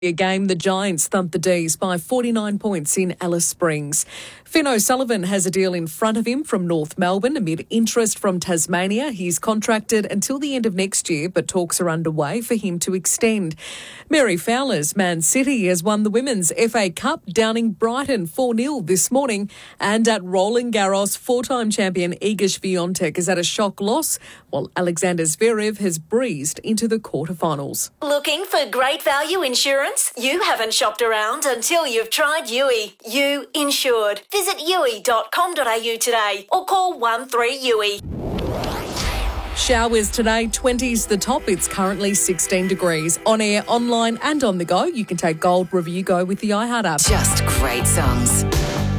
A game, the Giants thumped the D's by 49 points in Alice Springs. Finn O'Sullivan has a deal in front of him from North Melbourne amid interest from Tasmania. He's contracted until the end of next year, but talks are underway for him to extend. Mary Fowler's Man City has won the Women's FA Cup, downing Brighton 4-0 this morning. And at Roland Garros, four-time champion Iga Swiatek has had a shock loss, while Alexander Zverev has breezed into the quarterfinals. Looking for great value insurance? You haven't shopped around until you've tried Yui. You insured. Visit yui.com.au today or call 13-YUI. Showers today, 20s the top. It's currently 16 degrees. On air, online and on the go, you can take Gold Review Go with the iHeart app. Just great songs.